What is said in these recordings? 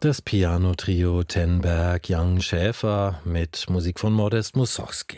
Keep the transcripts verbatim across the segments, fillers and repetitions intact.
Das Piano-Trio Tenberg Young Schäfer mit Musik von Modest Mussorgsky.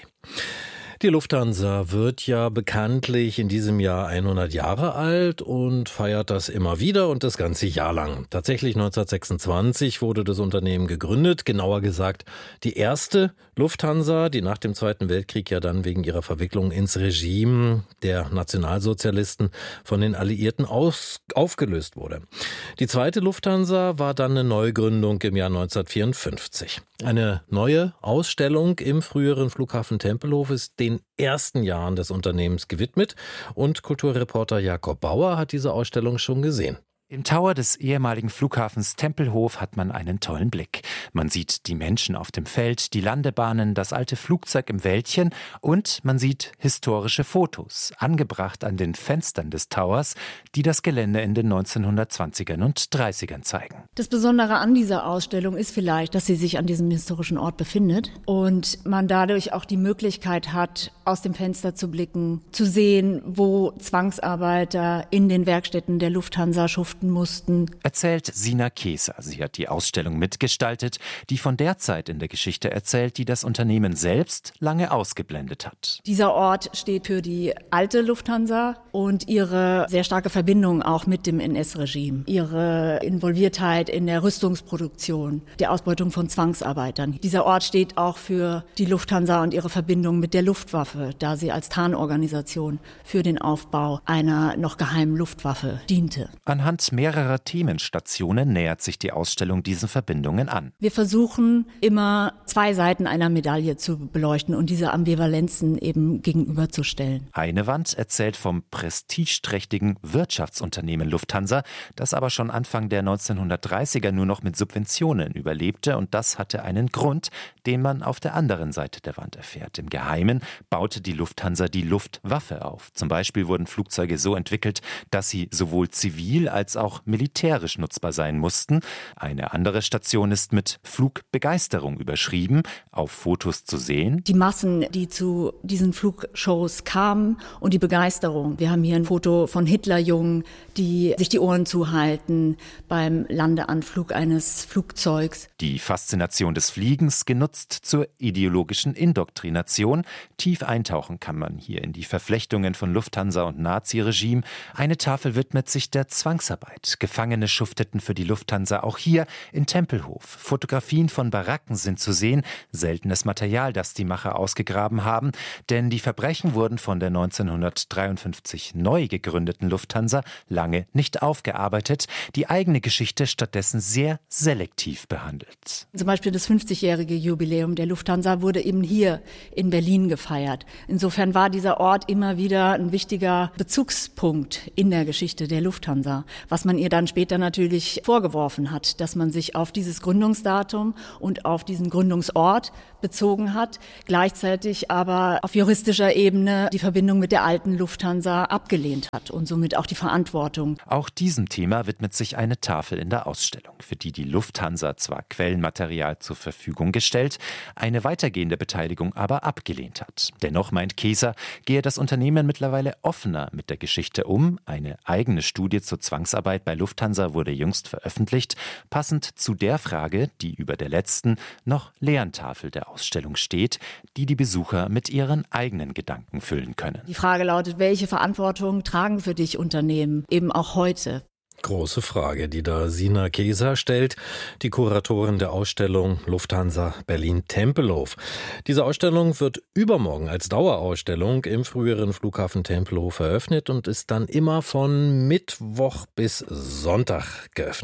Die Lufthansa wird ja bekanntlich in diesem Jahr hundert Jahre alt und feiert das immer wieder und das ganze Jahr lang. Tatsächlich neunzehnhundertsechsundzwanzig wurde das Unternehmen gegründet, genauer gesagt die erste Lufthansa, die nach dem Zweiten Weltkrieg ja dann wegen ihrer Verwicklung ins Regime der Nationalsozialisten von den Alliierten aus, aufgelöst wurde. Die zweite Lufthansa war dann eine Neugründung im Jahr neunzehnhundertvierundfünfzig. Eine neue Ausstellung im früheren Flughafen Tempelhof ist den ersten Jahren des Unternehmens gewidmet und Kulturreporter Jakob Bauer hat diese Ausstellung schon gesehen. Im Tower des ehemaligen Flughafens Tempelhof hat man einen tollen Blick. Man sieht die Menschen auf dem Feld, die Landebahnen, das alte Flugzeug im Wäldchen und man sieht historische Fotos, angebracht an den Fenstern des Towers, die das Gelände in den neunzehnhundertzwanzigern und dreißigern zeigen. Das Besondere an dieser Ausstellung ist vielleicht, dass sie sich an diesem historischen Ort befindet und man dadurch auch die Möglichkeit hat, aus dem Fenster zu blicken, zu sehen, wo Zwangsarbeiter in den Werkstätten der Lufthansa schuften mussten. Erzählt Sina Keser. Sie hat die Ausstellung mitgestaltet, die von der Zeit in der Geschichte erzählt, die das Unternehmen selbst lange ausgeblendet hat. Dieser Ort steht für die alte Lufthansa und ihre sehr starke Verbindung auch mit dem N S-Regime. Ihre Involviertheit in der Rüstungsproduktion, der Ausbeutung von Zwangsarbeitern. Dieser Ort steht auch für die Lufthansa und ihre Verbindung mit der Luftwaffe, da sie als Tarnorganisation für den Aufbau einer noch geheimen Luftwaffe diente. Anhand mehrerer Themenstationen nähert sich die Ausstellung diesen Verbindungen an. Wir versuchen immer zwei Seiten einer Medaille zu beleuchten und diese Ambivalenzen eben gegenüberzustellen. Eine Wand erzählt vom prestigeträchtigen Wirtschaftsunternehmen Lufthansa, das aber schon Anfang der neunzehnhundertdreißiger nur noch mit Subventionen überlebte und das hatte einen Grund, den man auf der anderen Seite der Wand erfährt. Im Geheimen baute die Lufthansa die Luftwaffe auf. Zum Beispiel wurden Flugzeuge so entwickelt, dass sie sowohl zivil als auch militärisch nutzbar sein mussten. Eine andere Station ist mit Flugbegeisterung überschrieben, auf Fotos zu sehen. Die Massen, die zu diesen Flugshows kamen und die Begeisterung. Wir haben hier ein Foto von Hitlerjungen, die sich die Ohren zuhalten beim Landeanflug eines Flugzeugs. Die Faszination des Fliegens genutzt zur ideologischen Indoktrination. Tief eintauchen kann man hier in die Verflechtungen von Lufthansa und Naziregime. Eine Tafel widmet sich der Zwangsarbeit. Gefangene schufteten für die Lufthansa auch hier in Tempelhof. Fotografien von Baracken sind zu sehen, seltenes Material, das die Macher ausgegraben haben, denn die Verbrechen wurden von der neunzehnhundertdreiundfünfzig neu gegründeten Lufthansa lange nicht aufgearbeitet, die eigene Geschichte stattdessen sehr selektiv behandelt. Zum Beispiel das fünfzigjährige Jubiläum der Lufthansa wurde eben hier in Berlin gefeiert. Insofern war dieser Ort immer wieder ein wichtiger Bezugspunkt in der Geschichte der Lufthansa, was man ihr dann später natürlich vorgeworfen hat, dass man sich auf dieses Gründungsdatum und auf diesen Gründungsort bezogen hat, gleichzeitig aber auf juristischer Ebene die Verbindung mit der alten Lufthansa abgelehnt hat und somit auch die Verantwortung. Auch diesem Thema widmet sich eine Tafel in der Ausstellung, für die die Lufthansa zwar Quellenmaterial zur Verfügung gestellt, eine weitergehende Beteiligung aber abgelehnt hat. Dennoch meint Keser, gehe das Unternehmen mittlerweile offener mit der Geschichte um. Eine eigene Studie zur Zwangsarbeit bei Lufthansa wurde jüngst veröffentlicht, passend zu der Frage, die über der letzten, noch leeren Tafel der Ausstellung steht, die die Besucher mit ihren eigenen Gedanken füllen können. Die Frage lautet, welche Verantwortung tragen für dich Unternehmen eben auch heute? Große Frage, die da Sina Keser stellt, die Kuratorin der Ausstellung Lufthansa Berlin-Tempelhof. Diese Ausstellung wird übermorgen als Dauerausstellung im früheren Flughafen Tempelhof eröffnet und ist dann immer von Mittwoch bis Sonntag geöffnet.